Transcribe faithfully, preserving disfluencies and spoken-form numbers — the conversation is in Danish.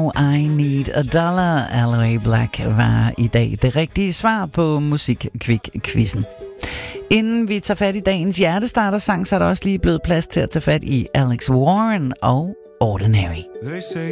og I Need a Dollar. Aloe Black var i dag det rigtige svar på Musikquiz-quizzen. Inden vi tager fat i dagens hjertestarter-sang, så er der også lige blevet plads til at tage fat i Alex Warren og Ordinary.